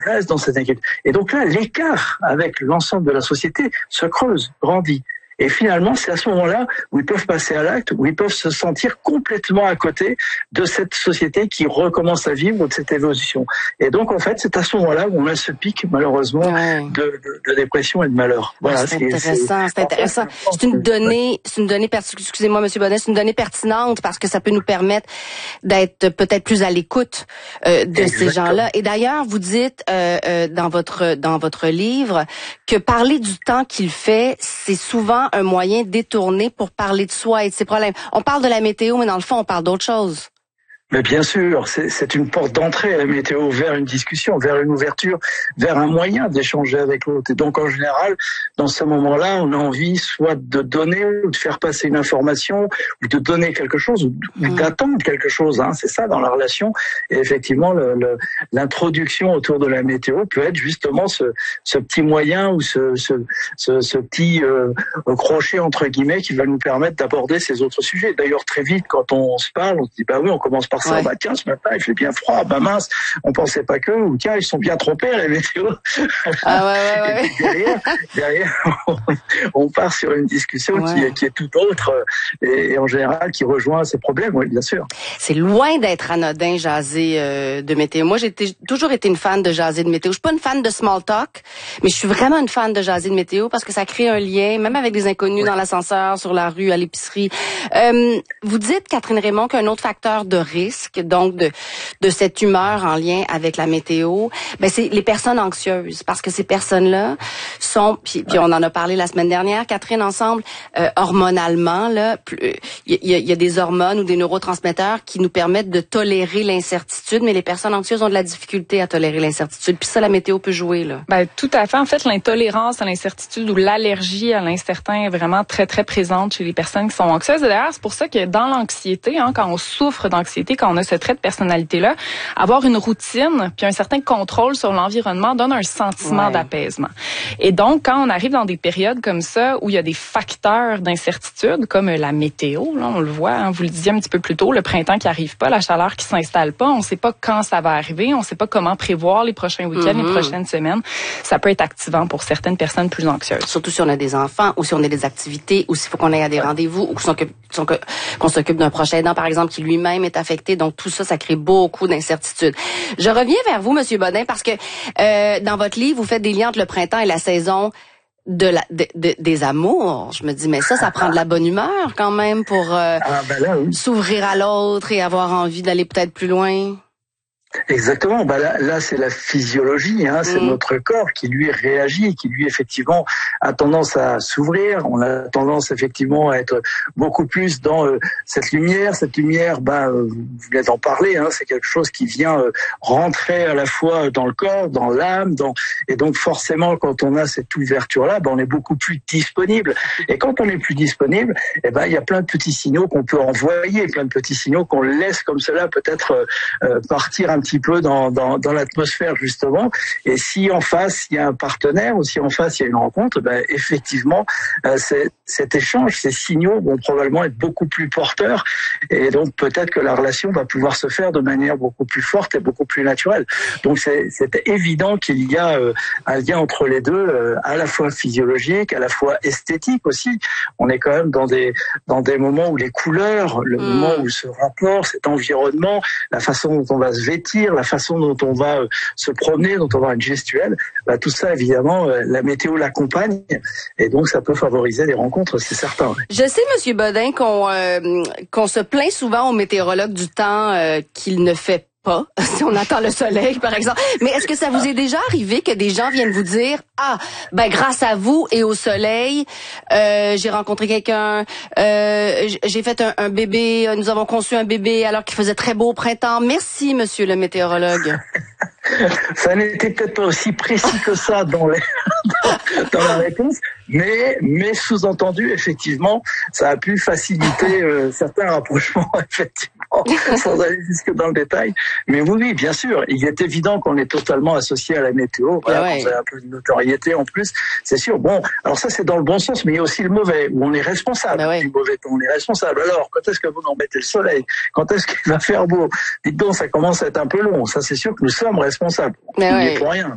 reste dans cette inquiétude. Et donc là, l'écart avec l'ensemble de la société se creuse, grandit. Et finalement, c'est à ce moment-là où ils peuvent passer à l'acte, où ils peuvent se sentir complètement à côté de cette société qui recommence à vivre, de cette évolution. Et donc, en fait, c'est à ce moment-là où on a ce pic, malheureusement, de dépression et de malheur. Voilà, c'est intéressant, c'est intéressant. C'est une donnée, excusez-moi, Monsieur Bonnet, c'est une donnée pertinente parce que ça peut nous permettre d'être peut-être plus à l'écoute de ces gens-là. Et d'ailleurs, vous dites dans votre livre que parler du temps qu'il fait, c'est souvent un moyen détourné pour parler de soi et de ses problèmes. On parle de la météo, mais dans le fond, on parle d'autre chose. Mais bien sûr, c'est une porte d'entrée, la météo, vers une discussion, vers une ouverture, vers un moyen d'échanger avec l'autre. Et donc, en général, dans ce moment-là, on a envie soit de donner ou de faire passer une information, ou de donner quelque chose, ou d'attendre quelque chose. Hein. C'est ça dans la relation. Et effectivement, l'introduction autour de la météo peut être justement ce petit moyen ou ce petit crochet, entre guillemets, qui va nous permettre d'aborder ces autres sujets. D'ailleurs, très vite, quand on se parle, on se dit, bah oui, on commence par ça, bah tiens, ce matin, il fait bien froid, bah mince, on pensait pas que, ou tiens, ils sont bien trompés, les météos. Ouais. Et puis derrière, on part sur une discussion qui est tout autre, et en général, qui rejoint ces problèmes, oui, bien sûr. C'est loin d'être anodin, jaser de météo. Moi, j'ai toujours été une fan de jaser de météo. Je suis pas une fan de small talk, mais je suis vraiment une fan de jaser de météo parce que ça crée un lien, même avec des inconnus dans l'ascenseur, sur la rue, à l'épicerie. Vous dites, Catherine Raymond, qu'un autre facteur de risque, donc de cette humeur en lien avec la météo, ben c'est les personnes anxieuses, parce que ces personnes-là sont, puis on en a parlé la semaine dernière, Catherine, ensemble, hormonalement, là, il y a des hormones ou des neurotransmetteurs qui nous permettent de tolérer l'incertitude, mais les personnes anxieuses ont de la difficulté à tolérer l'incertitude, puis ça, la météo peut jouer, là. Ben, tout à fait. En fait, l'intolérance à l'incertitude ou l'allergie à l'incertain est vraiment très, très présente chez les personnes qui sont anxieuses. Et d'ailleurs, c'est pour ça que dans l'anxiété, quand on souffre d'anxiété, quand on a ce trait de personnalité-là, avoir une routine puis un certain contrôle sur l'environnement donne un sentiment d'apaisement. Et donc, quand on arrive dans des périodes comme ça où il y a des facteurs d'incertitude, comme la météo, là, on le voit, vous le disiez un petit peu plus tôt, le printemps qui arrive pas, la chaleur qui s'installe pas, on ne sait pas quand ça va arriver, on ne sait pas comment prévoir les prochains week-ends, les prochaines semaines. Ça peut être activant pour certaines personnes plus anxieuses. Surtout si on a des enfants ou si on a des activités ou s'il faut qu'on aille à des rendez-vous ou qu'on s'occupe d'un proche aidant, par exemple, qui lui-même est affecté. Donc, tout ça, ça crée beaucoup d'incertitudes. Je reviens vers vous, Monsieur Bodin, parce que dans votre livre, vous faites des liens entre le printemps et la saison des amours. Je me dis, mais ça prend de la bonne humeur quand même pour s'ouvrir à l'autre et avoir envie d'aller peut-être plus loin. Exactement. Là, c'est la physiologie, c'est notre corps qui lui réagit, qui lui effectivement a tendance à s'ouvrir. On a tendance effectivement à être beaucoup plus dans cette lumière. Cette lumière, vous venez d'en parler, c'est quelque chose qui vient rentrer à la fois dans le corps, dans l'âme, et donc forcément quand on a cette ouverture-là, on est beaucoup plus disponible. Et quand on est plus disponible, il y a plein de petits signaux qu'on peut envoyer, plein de petits signaux qu'on laisse comme cela peut-être partir un petit peu dans l'atmosphère justement. Et si en face il y a un partenaire ou si en face il y a une rencontre, effectivement cet échange, ces signaux vont probablement être beaucoup plus porteurs et donc peut-être que la relation va pouvoir se faire de manière beaucoup plus forte et beaucoup plus naturelle. Donc c'est évident qu'il y a un lien entre les deux, à la fois physiologique, à la fois esthétique aussi. On est quand même dans des moments où les couleurs, le moment où ce rapport, cet environnement, la façon dont on va se vêtir, la façon dont on va se promener, dont on va avoir une gestuelle, tout ça évidemment la météo l'accompagne et donc ça peut favoriser des rencontres, c'est certain. Je sais, Monsieur Bodin, qu'on se plaint souvent aux météorologues du temps qu'il ne fait pas, si on attend le soleil, par exemple. Mais est-ce que ça vous est déjà arrivé que des gens viennent vous dire, grâce à vous et au soleil, j'ai rencontré quelqu'un, j'ai fait un bébé, nous avons conçu un bébé alors qu'il faisait très beau au printemps. Merci, monsieur le météorologue. Ça n'était peut-être pas aussi précis que ça dans la réponse, mais sous-entendu, effectivement, ça a pu faciliter certains rapprochements, effectivement, sans aller jusque dans le détail. Mais oui, bien sûr, il est évident qu'on est totalement associé à la météo. Voilà, on a un peu de notoriété en plus, c'est sûr. Bon, alors ça c'est dans le bon sens, mais il y a aussi le mauvais, où on est responsable du mauvais temps. On est responsable. Alors, quand est-ce que vous en mettez le soleil? Quand est-ce qu'il va faire beau? Dites donc, ça commence à être un peu long. Ça, c'est sûr que nous sommes responsables. On n'y est pour rien.